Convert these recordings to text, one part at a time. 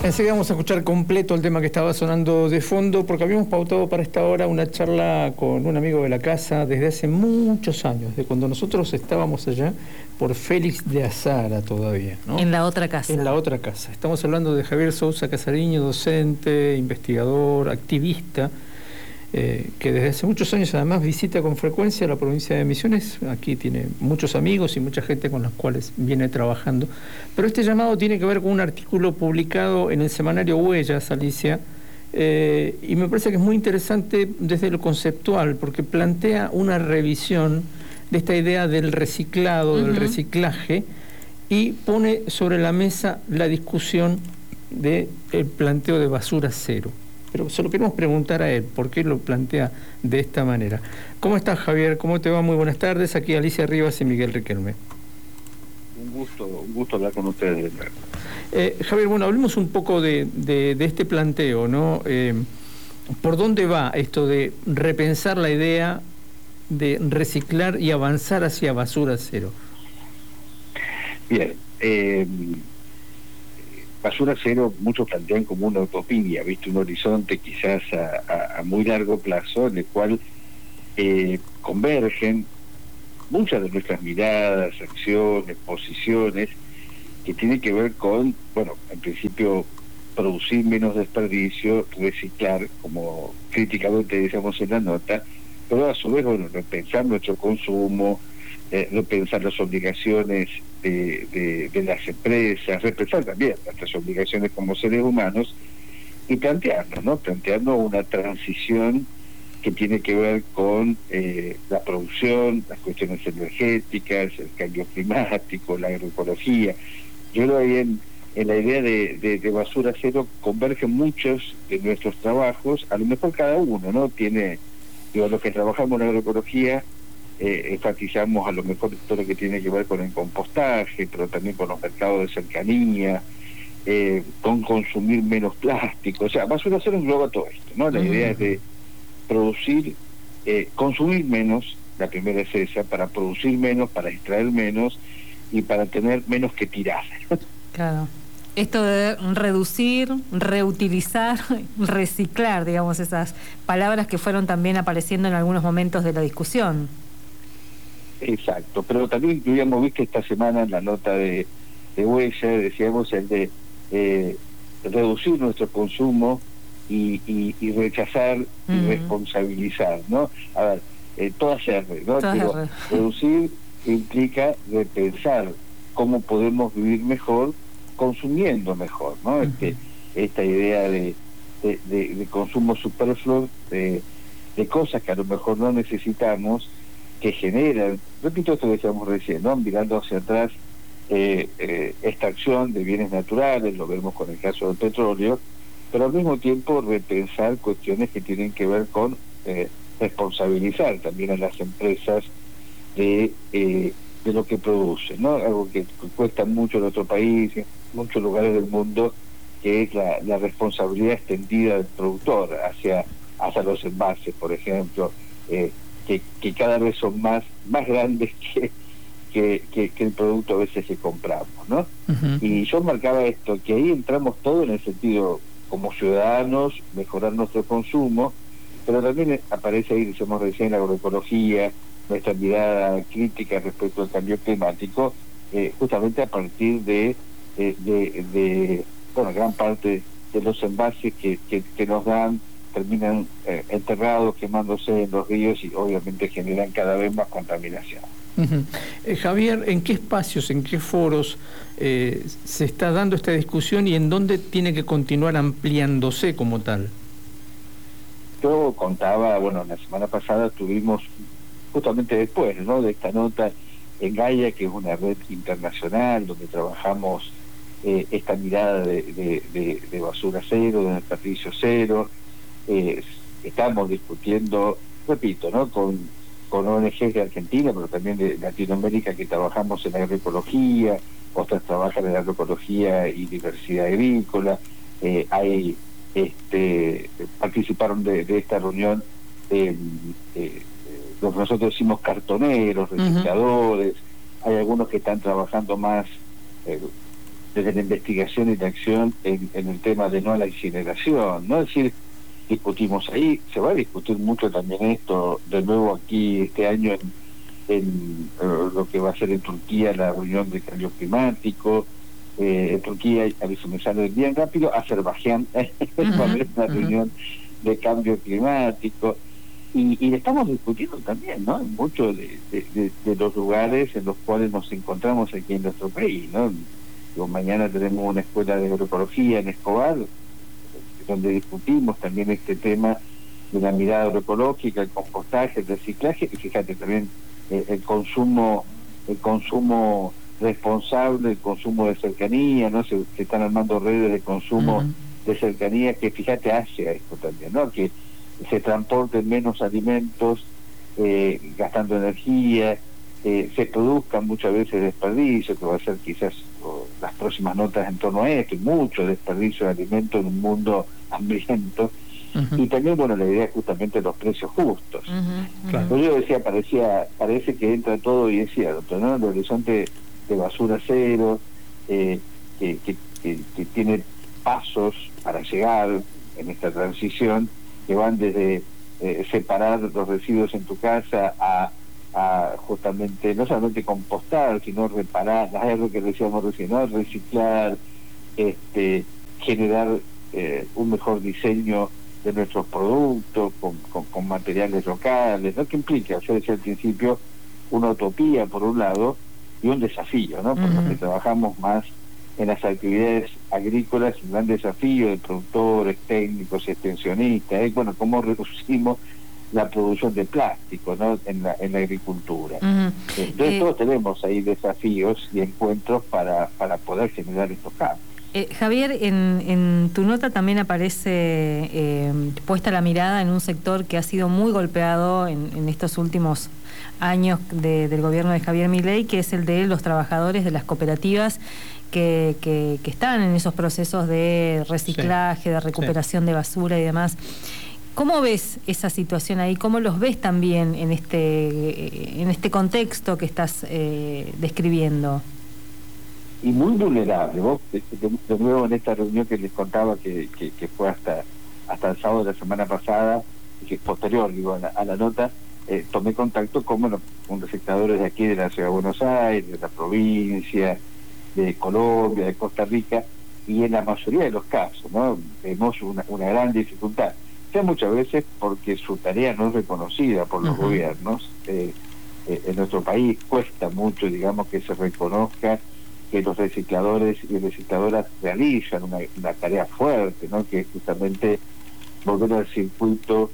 Enseguida vamos a escuchar completo el tema que estaba sonando de fondo, porque habíamos pautado para esta hora una charla con un amigo de la casa desde hace muchos años, de cuando nosotros estábamos allá por Félix de Azara todavía, ¿no? En la otra casa. En la otra casa. Estamos hablando de Javier Sousa Casariño, docente, investigador, activista, que desde hace muchos años además visita con frecuencia la provincia de Misiones. Aquí tiene muchos amigos y mucha gente con los cuales viene trabajando. Pero este llamado tiene que ver con un artículo publicado en el semanario Huellas, Alicia, y me parece que es muy interesante desde lo conceptual, porque plantea una revisión de esta idea del reciclado, del reciclaje, y pone sobre la mesa la discusión del planteo de basura cero. Pero se lo queremos preguntar a él, ¿por qué lo plantea de esta manera? ¿Cómo estás, Javier? ¿Cómo te va? Muy buenas tardes. Aquí Alicia Rivas y Miguel Riquelme. Un gusto hablar con ustedes. Javier, bueno, hablemos un poco de este planteo, ¿no? ¿Por dónde va esto de repensar la idea de reciclar y avanzar hacia basura cero? Bien, basura cero muchos plantean como una utopía, ¿viste? Un horizonte quizás a muy largo plazo en el cual convergen muchas de nuestras miradas, acciones, posiciones que tienen que ver con, bueno, en principio producir menos desperdicio, reciclar, como críticamente decíamos en la nota, pero a su vez, bueno, repensar nuestro consumo, repensar las obligaciones de las empresas, repensar también nuestras obligaciones como seres humanos y plantearnos, ¿no? Plantearnos una transición que tiene que ver con la producción, las cuestiones energéticas, el cambio climático, la agroecología. Yo lo vi en la idea de basura cero convergen muchos de nuestros trabajos, a lo mejor cada uno, ¿no? Tiene, digo, los que trabajamos en agroecología, enfatizamos a lo mejor todo lo que tiene que ver con el compostaje, pero también con los mercados de cercanía, con consumir menos plástico. O sea, basura cero engloba todo esto, ¿no? La idea es de producir, consumir menos, la primera es esa, para producir menos, para extraer menos y para tener menos que tirar. Claro. Esto de reducir, reutilizar, reciclar, digamos, esas palabras que fueron también apareciendo en algunos momentos de la discusión. Exacto, pero también incluíamos, viste, esta semana en la nota de Huellas, decíamos el de reducir nuestro consumo y rechazar y responsabilizar, ¿no? A ver, todas se ¿no? Pero reducir implica repensar cómo podemos vivir mejor consumiendo mejor, ¿no? Esta idea de consumo superfluo de cosas que a lo mejor no necesitamos, que generan, repito esto que decíamos recién, ¿no? Mirando hacia atrás, extracción de bienes naturales, lo vemos con el caso del petróleo, pero al mismo tiempo repensar cuestiones que tienen que ver con responsabilizar también a las empresas de lo que producen, ¿no? Algo que cuesta mucho en nuestro país, en muchos lugares del mundo, que es la responsabilidad extendida del productor hacia los envases, por ejemplo, que cada vez son más grandes que el producto a veces que compramos, ¿no? Y yo marcaba esto, que ahí entramos todo en el sentido como ciudadanos, mejorar nuestro consumo, pero también aparece ahí, decíamos recién, la agroecología, nuestra mirada crítica respecto al cambio climático, justamente a partir de bueno, gran parte de los envases que nos dan terminan enterrados, quemándose en los ríos y obviamente generan cada vez más contaminación. Javier, ¿en qué espacios, en qué foros se está dando esta discusión y en dónde tiene que continuar ampliándose como tal? Yo contaba, bueno, la semana pasada tuvimos, justamente después, ¿no?, de esta nota en Gaia, que es una red internacional donde trabajamos esta mirada de basura cero, de desperdicio cero. Estamos discutiendo, repito, ¿no?, con ONGs de Argentina, pero también de Latinoamérica, que trabajamos en agroecología, otras trabajan en agroecología y diversidad agrícola. Participaron de esta reunión lo que nosotros decimos cartoneros, recicladores. Hay algunos que están trabajando más desde la investigación y la acción en el tema de no a la incineración, ¿no? Es decir, discutimos ahí, se va a discutir mucho también esto, de nuevo aquí este año en lo que va a ser en Turquía la reunión de cambio climático, en Turquía, a veces me sale bien rápido, Azerbaiyán va a haber una reunión de cambio climático, y le estamos discutiendo también, ¿no? En muchos de los lugares en los cuales nos encontramos aquí en nuestro país, ¿no? Digo, mañana tenemos una escuela de agroecología en Escobar, donde discutimos también este tema de la mirada agroecológica, el compostaje, el reciclaje, y fíjate también el consumo responsable, el consumo de cercanía, ¿no? Se están armando redes de consumo de cercanía que, fíjate, hace a esto también, ¿no? Que se transporten menos alimentos, gastando energía, se produzcan muchas veces desperdicio, que va a ser quizás las próximas notas en torno a esto, y mucho desperdicio de alimentos en un mundo hambriento, y también, bueno, la idea es justamente los precios justos. Claro. Yo decía, parece que entra todo, y es cierto, ¿no? El horizonte de basura cero, que tiene pasos para llegar en esta transición, que van desde separar los residuos en tu casa a justamente, no solamente compostar, sino reparar, es lo que decíamos recién, ¿no? Reciclar, generar un mejor diseño de nuestros productos con materiales locales, ¿no? Que implica, yo decía al principio, una utopía por un lado y un desafío, ¿no? Por los que trabajamos más en las actividades agrícolas, un gran desafío de productores, técnicos, extensionistas, bueno, cómo reducimos la producción de plástico, ¿no? en la agricultura. Entonces todos tenemos ahí desafíos y encuentros para poder generar estos cambios. Javier, en tu nota también aparece puesta la mirada en un sector que ha sido muy golpeado en estos últimos años del gobierno de Javier Milei, que es el de los trabajadores de las cooperativas que están en esos procesos de reciclaje, de recuperación de basura y demás. ¿Cómo ves esa situación ahí? ¿Cómo los ves también en este contexto que estás describiendo? Y muy vulnerable. Vos, de nuevo, en esta reunión que les contaba que fue hasta el sábado de la semana pasada, y que es posterior, digo, a la nota, tomé contacto con recicladores de aquí, de la Ciudad de Buenos Aires, de la provincia, de Colombia, de Costa Rica, y en la mayoría de los casos, ¿no? Vemos una gran dificultad, sea muchas veces porque su tarea no es reconocida por los gobiernos. En nuestro país cuesta mucho, digamos, que se reconozca que los recicladores y recicladoras realizan una tarea fuerte, ¿no? Que es justamente volver al circuito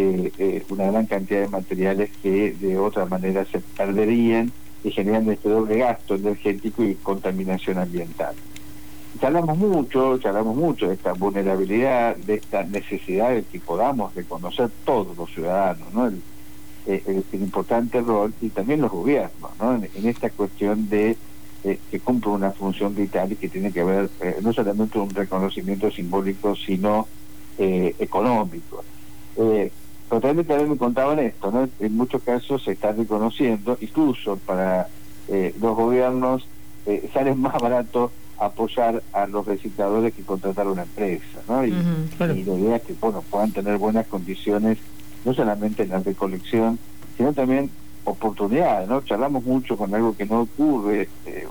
una gran cantidad de materiales que de otra manera se perderían y generan este doble gasto energético y contaminación ambiental. Charlamos mucho de esta vulnerabilidad, de esta necesidad de que podamos reconocer todos los ciudadanos, ¿no? El importante rol, y también los gobiernos, ¿no? En esta cuestión de que cumple una función vital y que tiene que ver no solamente un reconocimiento simbólico, sino económico. Totalmente también me contaban esto, ¿no? En muchos casos se está reconociendo, incluso para los gobiernos sale más barato apoyar a los recicladores que contratar a una empresa, ¿no? Y la idea es que, bueno, puedan tener buenas condiciones, no solamente en la recolección, sino también oportunidades, ¿no? Charlamos mucho con algo que no ocurre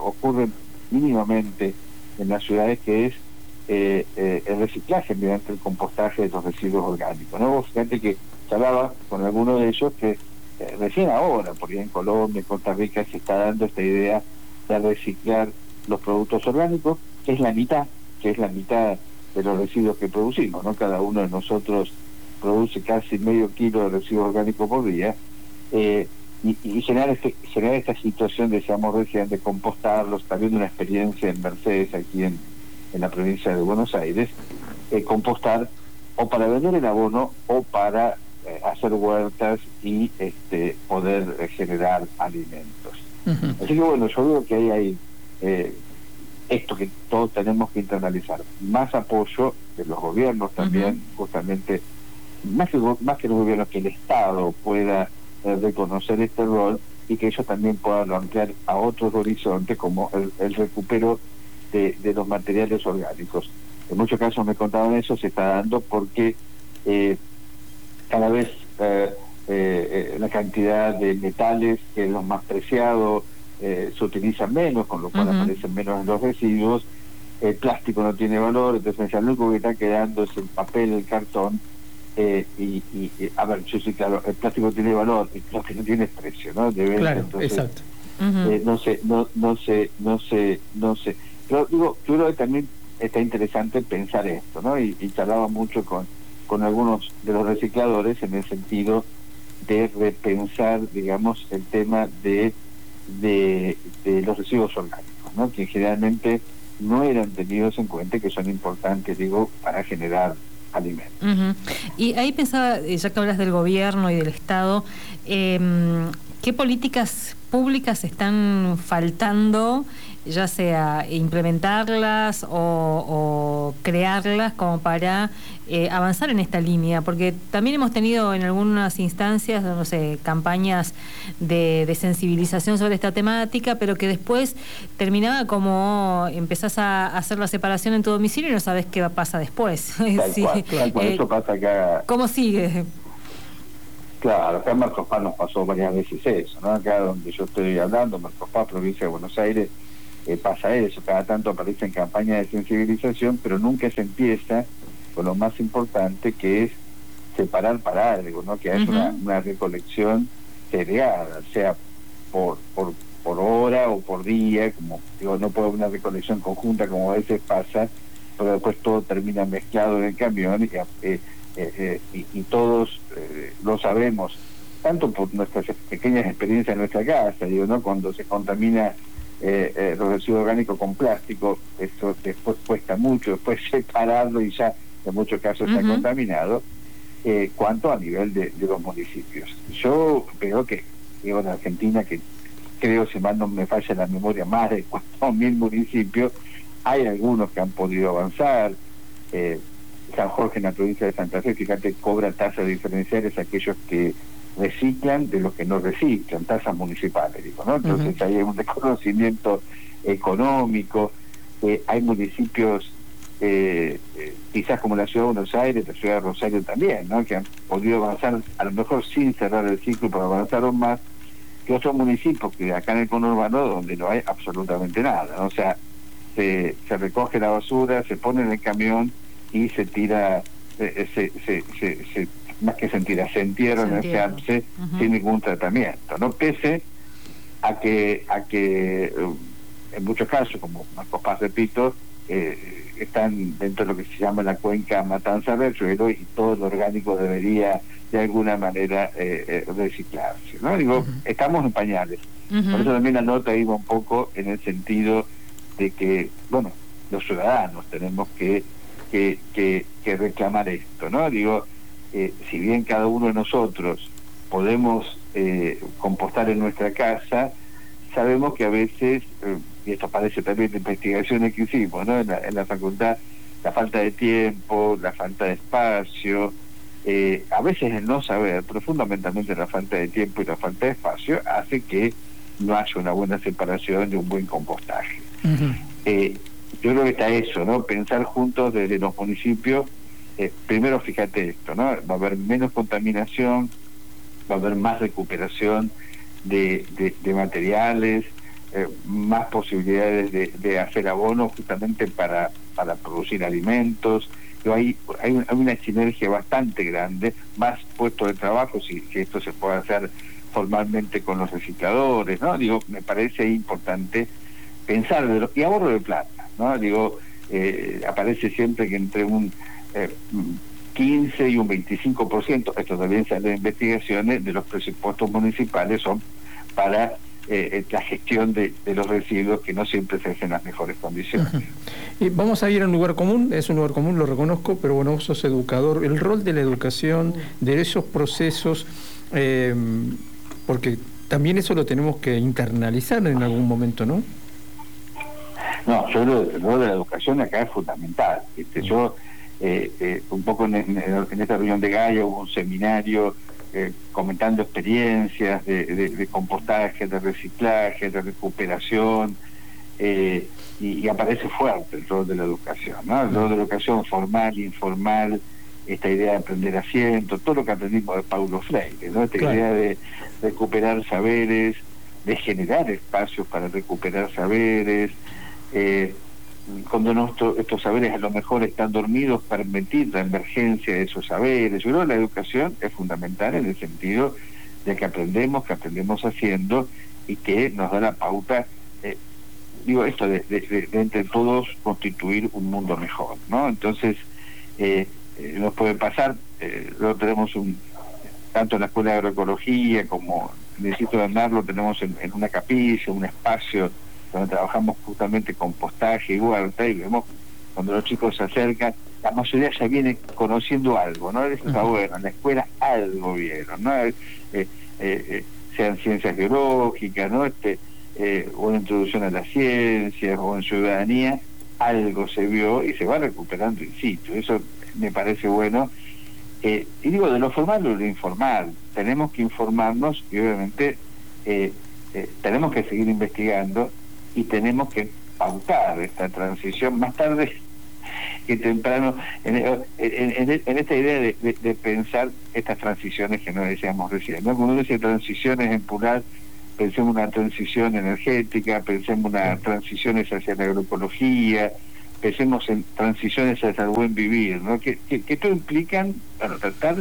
mínimamente en las ciudades, que es el reciclaje mediante el compostaje de los residuos orgánicos, ¿no? Fíjate que charlaba con algunos de ellos que recién ahora, porque en Colombia, en Costa Rica, se está dando esta idea de reciclar los productos orgánicos, que es la mitad de los residuos que producimos, ¿no? Cada uno de nosotros produce casi medio kilo de residuos orgánicos por día, y generar esta situación, decíamos recién, de compostarlos, también una experiencia en Mercedes, aquí en la provincia de Buenos Aires, compostar o para vender el abono o para hacer huertas y poder generar alimentos. Así que bueno, yo veo que ahí hay esto que todos tenemos que internalizar, más apoyo de los gobiernos también, justamente, más que los gobiernos, que el Estado pueda reconocer este rol y que ellos también puedan ampliar a otros horizontes, como el recupero de los materiales orgánicos. En muchos casos me contaban eso, se está dando porque cada vez la cantidad de metales, que es lo más preciado, se utilizan menos, con lo cual aparecen menos en los residuos. El plástico no tiene valor, entonces lo único que está quedando es el papel, el cartón, a ver, yo sí, claro, el plástico tiene valor, lo que no tiene es precio, ¿no? Claro, entonces, exacto. No sé. Pero digo, yo creo que también está interesante pensar esto, ¿no? Y charlaba mucho con algunos de los recicladores en el sentido de repensar, digamos, el tema de los residuos orgánicos, ¿no? Que generalmente no eran tenidos en cuenta, que son importantes, digo, para generar alimentos. Y ahí pensaba, ya que hablas del gobierno y del Estado, ¿qué políticas públicas están faltando, ya sea implementarlas o crearlas como para avanzar en esta línea? Porque también hemos tenido en algunas instancias, no sé, campañas de sensibilización sobre esta temática, pero que después terminaba como empezás a hacer la separación en tu domicilio y no sabes qué pasa después. Tal cual, eso pasa acá. ¿Cómo sigue? Claro, acá en Marcos Paz nos pasó varias veces eso, ¿no? Acá donde yo estoy hablando, Marcos Paz, provincia de Buenos Aires, pasa eso, cada tanto aparecen campañas de sensibilización, pero nunca se empieza con lo más importante, que es separar para algo, ¿no? Que haya una recolección segregada, sea por hora o por día, como digo, no puede haber una recolección conjunta como a veces pasa, pero después todo termina mezclado en el camión y todos lo sabemos, tanto por nuestras pequeñas experiencias en nuestra casa, digo, ¿no? Cuando se contamina los residuos orgánicos con plástico, eso después cuesta mucho, después separarlo y ya en muchos casos está contaminado, cuanto a nivel de los municipios. Yo veo que, digo, en Argentina, que creo, si mal no me falla la memoria, más de 4.000 municipios, hay algunos que han podido avanzar. San Jorge, en la provincia de Santa Fe, fíjate, cobra tasas diferenciales a aquellos que reciclan de los que no reciclan, tasas municipales, digo, ¿no? Entonces ahí hay un reconocimiento económico. Hay municipios, quizás como la ciudad de Buenos Aires, la ciudad de Rosario también, ¿no? Que han podido avanzar, a lo mejor sin cerrar el ciclo, pero avanzaron más que otros municipios, que acá en el conurbano, donde no hay absolutamente nada, ¿no? O sea, se recoge la basura, se pone en el camión y se tira, más que se entierra en ese arce sin ningún tratamiento, ¿no? Pese a que en muchos casos, como Marcos Paz, repito, están dentro de lo que se llama la cuenca Matanza-Riachuelo, y todo lo orgánico debería de alguna manera reciclarse, ¿no? Digo, estamos en pañales. Por eso también la nota iba un poco en el sentido de que, bueno, los ciudadanos tenemos que reclamar esto, ¿no? Digo, si bien cada uno de nosotros podemos compostar en nuestra casa, sabemos que a veces, y esto parece también de investigaciones que hicimos, ¿no? En la facultad, la falta de tiempo, la falta de espacio, a veces el no saber, pero fundamentalmente la falta de tiempo y la falta de espacio, hace que no haya una buena separación y un buen compostaje. Yo creo que está eso, ¿no? Pensar juntos desde los municipios. Primero, fíjate esto, ¿no? Va a haber menos contaminación, va a haber más recuperación de materiales, más posibilidades de hacer abono justamente para producir alimentos. Hay una sinergia bastante grande, más puestos de trabajo, si esto se puede hacer formalmente con los recicladores, ¿no? Digo, me parece importante pensar y ahorro de plata, ¿no? Digo, aparece siempre que entre un 15 y un 25%, esto también sale de investigaciones, de los presupuestos municipales son para la gestión de los residuos, que no siempre se hacen en las mejores condiciones. Y vamos a ir a un lugar común, es un lugar común, lo reconozco, pero bueno, vos sos educador, el rol de la educación, de esos procesos, porque también eso lo tenemos que internalizar en algún momento, ¿no? No, yo creo que el rol de la educación acá es fundamental. Yo, un poco en esta reunión de Gaia hubo un seminario comentando experiencias de compostaje, de reciclaje, de recuperación, y aparece fuerte el rol de la educación, ¿no? El rol de la educación formal, informal, esta idea de aprender haciendo, todo lo que aprendimos de Paulo Freire, ¿no? Esta idea de recuperar saberes, de generar espacios para recuperar saberes, cuando estos saberes a lo mejor están dormidos, permitir la emergencia de esos saberes. Yo creo que la educación es fundamental en el sentido de que aprendemos haciendo, y que nos da la pauta, esto de entre todos constituir un mundo mejor, ¿no? Entonces, nos puede pasar, luego tenemos tanto en la Escuela de Agroecología como en el Instituto de Andar, tenemos en una capilla, un espacio donde trabajamos justamente compostaje y huerta, y vemos cuando los chicos se acercan, la mayoría ya viene conociendo algo, ¿no? Eso está bueno, en la escuela algo vieron, ¿no? Sean ciencias biológicas, ¿no? O en introducción a las ciencias, o en ciudadanía, algo se vio y se va recuperando in situ. Eso me parece bueno. Y digo, de lo formal o de lo informal, tenemos que informarnos y obviamente tenemos que seguir investigando y tenemos que pautar esta transición más tarde que temprano en esta idea de pensar estas transiciones que nos decíamos recién, ¿no? Cuando uno dice transiciones en plural, pensemos una transición energética, pensemos una transiciones hacia la agroecología, pensemos en transiciones hacia el buen vivir, ¿no? Que todo implican, bueno, tratar,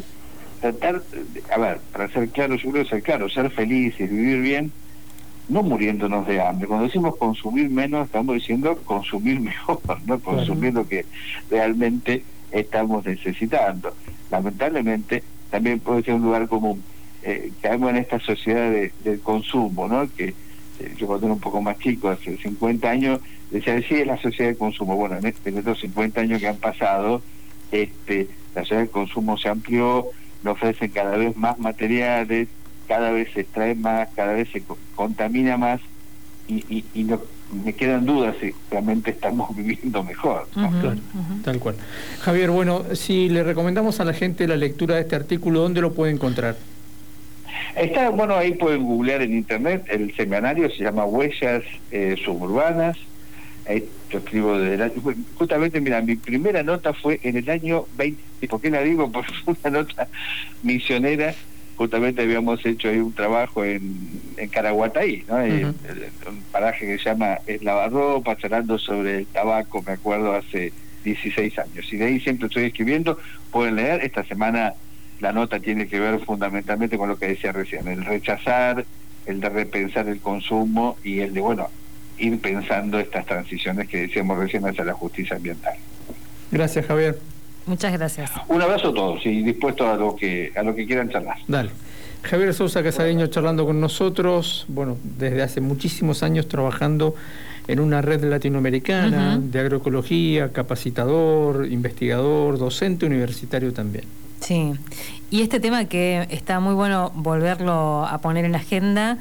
a ver, para ser claro, yo creo que ser claro, ser felices, vivir bien, no muriéndonos de hambre. Cuando decimos consumir menos, estamos diciendo consumir mejor, no consumir lo que realmente estamos necesitando. Lamentablemente, también puede ser un lugar común. Caemos en esta sociedad del consumo, ¿no? Que yo cuando era un poco más chico, hace 50 años, decía, sí, es la sociedad del consumo. Bueno, en estos 50 años que han pasado, la sociedad del consumo se amplió, nos ofrecen cada vez más materiales, cada vez se extrae más, cada vez se contamina más, y no, me quedan dudas si realmente estamos viviendo mejor, ¿no? Claro, tal cual. Javier, bueno, si le recomendamos a la gente la lectura de este artículo, ¿dónde lo puede encontrar? Está, bueno, ahí pueden googlear en internet, el semanario se llama Huellas Suburbanas. Ahí yo escribo desde el año, justamente, mira, mi primera nota fue en el año 20, ¿por qué la digo? Porque fue una nota misionera. Justamente habíamos hecho ahí un trabajo en Caraguatay, ¿no? Un paraje que se llama El Lavarropa, charlando sobre el tabaco, me acuerdo, hace 16 años. Y de ahí siempre estoy escribiendo, pueden leer. Esta semana la nota tiene que ver fundamentalmente con lo que decía recién, el rechazar, el de repensar el consumo y el de, bueno, ir pensando estas transiciones que decíamos recién hacia la justicia ambiental. Gracias, Javier. Muchas gracias. Un abrazo a todos y dispuesto a lo que quieran charlar. Dale. Javier Sousa Casareño charlando con nosotros, bueno, desde hace muchísimos años trabajando en una red latinoamericana de agroecología, capacitador, investigador, docente universitario también. Sí, y este tema que está muy bueno volverlo a poner en la agenda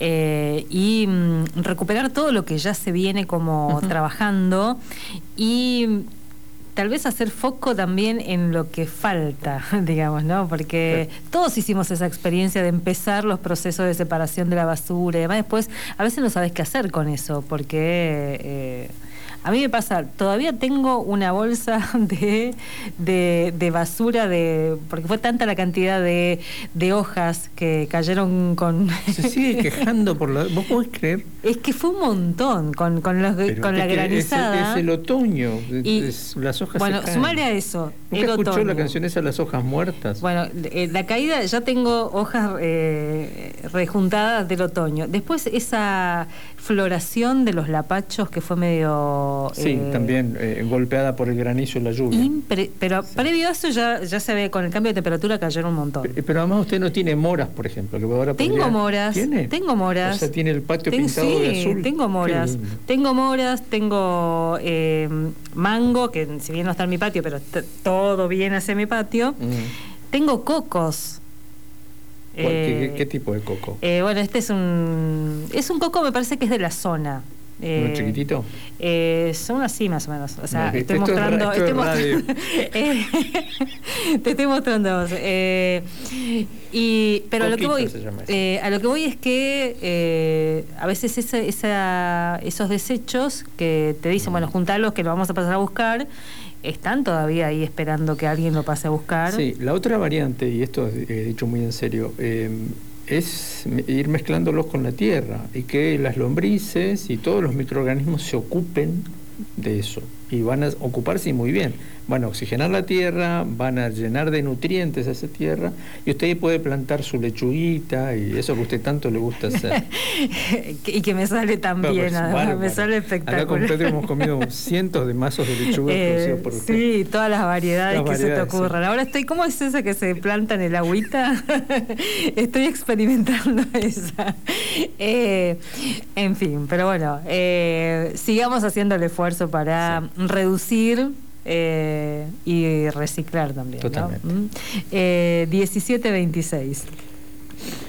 y recuperar todo lo que ya se viene como trabajando y tal vez hacer foco también en lo que falta, digamos, ¿no? Porque todos hicimos esa experiencia de empezar los procesos de separación de la basura y demás. Después, a veces no sabes qué hacer con eso, porque a mí me pasa, todavía tengo una bolsa de basura, porque fue tanta la cantidad de hojas que cayeron con... Se sigue quejando por la... ¿Vos podés creer? Es que fue un montón con la granizada. Es el otoño, las hojas bueno, se caen. Sumale a eso, ¿Nunca el escuchó otoño? La canción esa, Las hojas muertas? Bueno, la caída, ya tengo hojas rejuntadas del otoño. Después esa floración de los lapachos que fue medio... Sí, también golpeada por el granizo y la lluvia. Pero previo a eso ya se ve, con el cambio de temperatura cayeron un montón. Pero además usted no tiene moras, por ejemplo. Que ahora tengo moras. ¿Tiene? Tengo moras. O sea, tiene el patio pintado de azul. Tengo moras. Tengo mango, que si bien no está en mi patio, pero todo viene hacia mi patio. Tengo cocos. ¿Qué tipo de coco? Bueno, este es un coco, me parece que es de la zona. ¿Uno chiquitito? Son así más o menos. O sea, No, estoy esto mostrando. es radio. Te estoy mostrando vos. Pero a lo que voy es que a veces esos desechos que te dicen, bueno, juntalos que lo vamos a pasar a buscar, están todavía ahí esperando que alguien lo pase a buscar. Sí, la otra variante, y esto he dicho muy en serio, es ir mezclándolos con la tierra y que las lombrices y todos los microorganismos se ocupen de eso, y van a ocuparse muy bien, van a oxigenar la tierra, van a llenar de nutrientes a esa tierra, y usted puede plantar su lechuguita y eso que a usted tanto le gusta hacer. Y que me sale tan bien, además, me sale espectacular. Acá con Pedro hemos comido cientos de mazos de lechuga producidos por usted. Sí, todas las variedades que se te ocurran. Sí. Ahora ¿cómo es esa que se planta en el agüita? Estoy experimentando esa. En fin, pero bueno, sigamos haciendo el esfuerzo para reducir y reciclar también. Totalmente. ¿No? 17:26.